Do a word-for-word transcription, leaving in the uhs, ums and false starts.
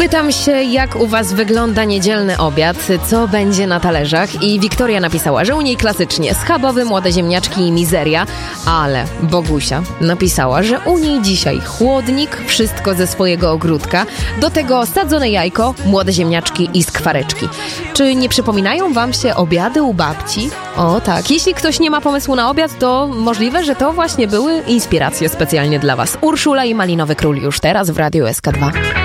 Pytam się, jak u was wygląda niedzielny obiad, co będzie na talerzach i Wiktoria napisała, że u niej klasycznie schabowy, młode ziemniaczki i mizeria, ale Bogusia napisała, że u niej dzisiaj chłodnik, wszystko ze swojego ogródka, do tego sadzone jajko, młode ziemniaczki i skwareczki. Czy nie przypominają wam się obiady u babci? O tak, jeśli ktoś nie ma pomysłu na obiad, to możliwe, że to właśnie były inspiracje specjalnie dla was. Urszula i Malinowy Król już teraz w Radiu S K dwa.